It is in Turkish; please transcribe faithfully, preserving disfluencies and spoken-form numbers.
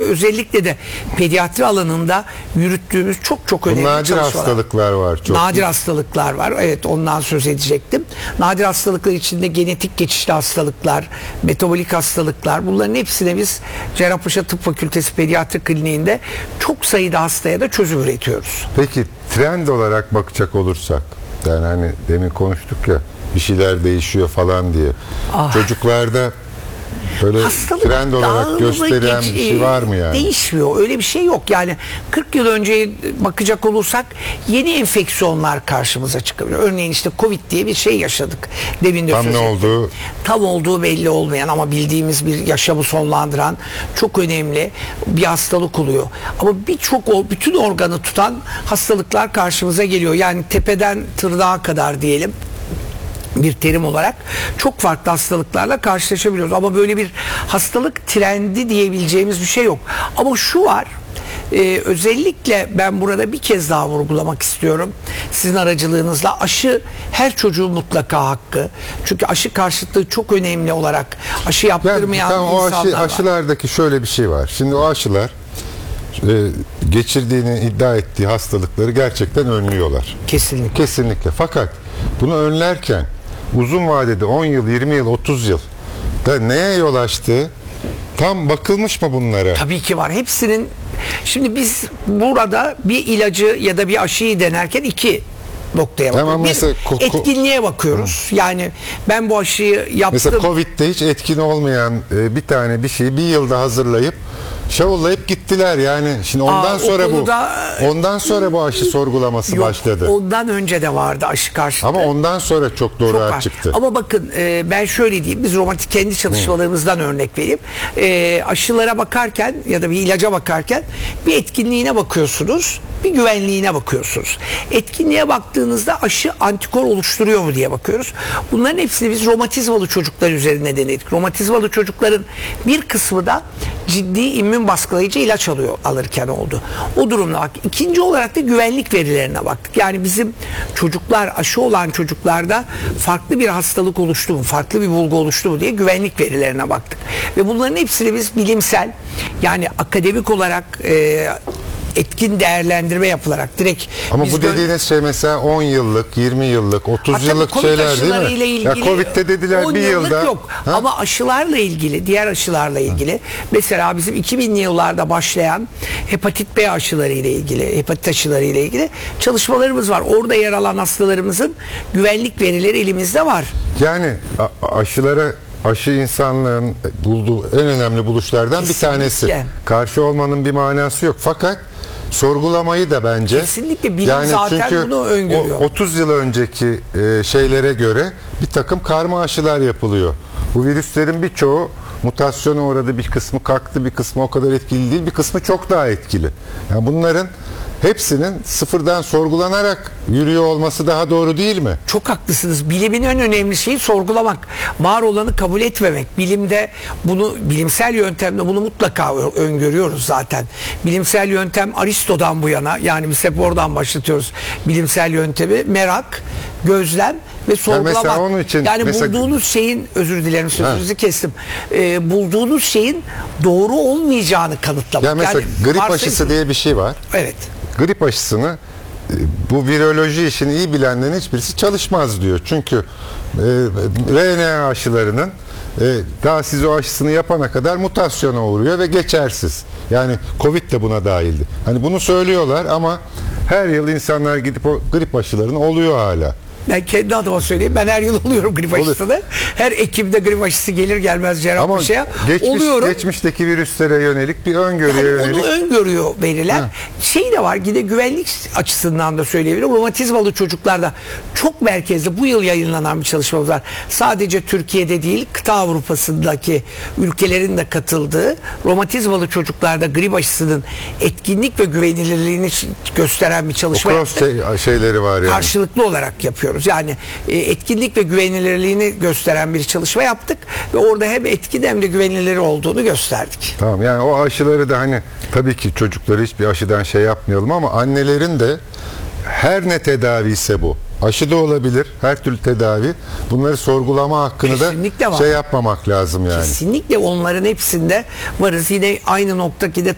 özellikle de pediatri alanında yürüttüğümüz çok çok önemli nadir çalışmalar. hastalıklar var. Çok. Nadir hastalıklar var. Evet, ondan söz edecektim. Nadir hastalıklar içinde genetik geçişli hastalıklar, metabolik hastalıklar, bunların hepsine biz Cerrahpaşa Tıp Fakültesi Pediatri Kliniğinde çok sayıda hastaya da çözüm üretiyoruz. Peki trend olarak bakacak olursak, yani hani demin konuştuk ya, bir şeyler değişiyor falan diye. Ah. Çocuklarda böyle Hastalık trend olarak dağılımı gösterilen geç- bir şey var mı yani? Değişmiyor. Öyle bir şey yok. Yani kırk yıl önceye bakacak olursak yeni enfeksiyonlar karşımıza çıkıyor. Örneğin işte Covid diye bir şey yaşadık. Demin de Tam söz ne ettim. olduğu? Tam olduğu belli olmayan ama bildiğimiz bir yaşamı sonlandıran çok önemli bir hastalık oluyor. Ama birçok o bütün organı tutan hastalıklar karşımıza geliyor. Yani tepeden tırnağa kadar diyelim, bir terim olarak çok farklı hastalıklarla karşılaşabiliyoruz. Ama böyle bir hastalık trendi diyebileceğimiz bir şey yok. Ama şu var, e, özellikle ben burada bir kez daha vurgulamak istiyorum. Sizin aracılığınızla aşı her çocuğun mutlaka hakkı. Çünkü aşı karşıtlığı çok önemli olarak aşı yaptırmayan Yani, tamam, o insanlar aşı, var. aşılardaki şöyle bir şey var. Şimdi o aşılar e, geçirdiğini iddia ettiği hastalıkları gerçekten önlüyorlar. Kesinlikle. Kesinlikle. Fakat bunu önlerken uzun vadede on yıl, yirmi yıl, otuz yıl da neye yol açtığı tam bakılmış mı bunlara? Tabii ki var. Hepsinin, şimdi biz burada bir ilacı ya da bir aşıyı denerken iki noktaya bakıyoruz. Tamam, bir, mesela ko- ko- etkinliğe bakıyoruz. Hı. Yani ben bu aşıyı yaptım. Mesela Covid'de hiç etkin olmayan e, bir tane bir şeyi bir yılda hazırlayıp şavullayıp gittiler yani. Şimdi ondan Aa, sonra konuda, bu ondan sonra bu aşı sorgulaması yok, başladı. Ondan önce de vardı aşı karşıtı. Ama ondan sonra çok doğru Çok aşı var. çıktı. Ama bakın e, ben şöyle diyeyim, biz romantik kendi çalışmalarımızdan örnek vereyim. E, aşılara bakarken ya da bir ilaca bakarken bir etkinliğine bakıyorsunuz, bir güvenliğine bakıyorsunuz. Etkinliğe baktığınızda aşı antikor oluşturuyor mu diye bakıyoruz. Bunların hepsini biz romatizmalı çocuklar üzerine denedik. Romatizmalı çocukların bir kısmı da ciddi immün baskılayıcı ilaç alıyor alırken oldu. O durumda bak. İkinci olarak da güvenlik verilerine baktık. Yani bizim çocuklar, aşı olan çocuklarda farklı bir hastalık oluştu mu, farklı bir bulgu oluştu mu diye güvenlik verilerine baktık. Ve bunların hepsini biz bilimsel, yani akademik olarak e, etkin değerlendirme yapılarak direkt. Ama biz bu dediğiniz şey mesela on yıllık, yirmi yıllık, otuz Ha, yıllık tabii, şeyler değil mi? ilgili, Ya Covid'de dediler on bir yıllık yılda. yok. Ha? Ama aşılarla ilgili, diğer aşılarla ilgili, ha, mesela bizim iki binli yıllarda başlayan hepatit B aşıları ile ilgili, hepatit aşıları ile ilgili çalışmalarımız var. Orada yer alan hastalarımızın güvenlik verileri elimizde var. Yani a- aşılara aşı insanlığın bulduğu en önemli buluşlardan Kesinlikle. bir tanesi. Karşı olmanın bir manası yok. Fakat sorgulamayı da bence, kesinlikle bilim zaten çünkü bunu öngörüyor. o otuz yıl önceki e, şeylere göre bir takım karma aşılar yapılıyor. Bu virüslerin birçoğu mutasyona uğradı, bir kısmı kalktı, bir kısmı o kadar etkili değil, bir kısmı çok daha etkili. Yani bunların hepsinin sıfırdan sorgulanarak yürüyor olması daha doğru değil mi? Çok haklısınız. Bilimin en önemli şeyi sorgulamak. Var olanı kabul etmemek. Bilimde bunu, bilimsel yöntemle bunu mutlaka öngörüyoruz zaten. Bilimsel yöntem Aristo'dan bu yana, yani biz hep oradan başlatıyoruz bilimsel yöntemi. Merak, gözlem ve sorgulamak. Yani, mesela onun için, yani mesela, bulduğunuz şeyin, özür dilerim sözünüzü kestim. Ee, bulduğunuz şeyin doğru olmayacağını kanıtlamak. Ya mesela yani, grip varsa, aşısı diye bir şey var. Evet. Grip aşısını bu viroloji işini iyi bilenlerin hiçbirisi çalışmaz diyor. Çünkü e, R N A aşılarının e, daha siz o aşısını yapana kadar mutasyona uğruyor ve geçersiz. Yani Covid de buna dahildi. Hani bunu söylüyorlar ama her yıl insanlar gidip o grip aşılarını oluyor hala. Ben kendi adıma söyleyeyim. Ben her yıl oluyorum grip aşısını. Her Ekim'de grip aşısı gelir gelmez Cerrahpaşa'ya geçmiş, oluyorum. geçmişteki virüslere yönelik bir öngörüye Yani yönelik. onu öngörüyor veriler. Ha. Şey de var, yine güvenlik açısından da söyleyebilirim. Romatizmalı çocuklarda çok merkezli bu yıl yayınlanan bir çalışmamız var. Sadece Türkiye'de değil, kıta Avrupa'sındaki ülkelerin de katıldığı romatizmalı çocuklarda grip aşısının etkinlik ve güvenilirliğini gösteren bir çalışma. O cross şey, şeyleri var yani. Karşılıklı olarak yapıyoruz. Yani e, etkinlik ve güvenilirliğini gösteren bir çalışma yaptık ve orada hem etkin hem de güvenilir olduğunu gösterdik. Tamam, yani o aşıları da hani tabii ki çocukları hiçbir aşıdan şey yapmayalım ama annelerin de her ne tedavi ise bu. Aşı da olabilir, her türlü tedavi. Bunları sorgulama hakkını kesinlikle da var. şey yapmamak lazım yani. Kesinlikle onların hepsinde varız. Yine aynı noktaki de